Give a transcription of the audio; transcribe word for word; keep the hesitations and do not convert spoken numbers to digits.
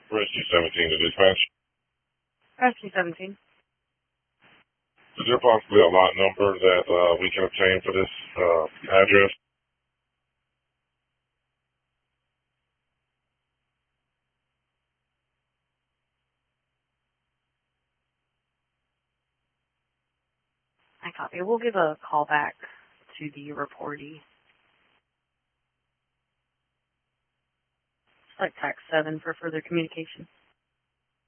Rescue seventeen to dispatch. Rescue seventeen. Is there possibly a lot number that uh, we can obtain for this uh, address? I copy. We'll give a call back to the reportee. Select tax seven for further communication.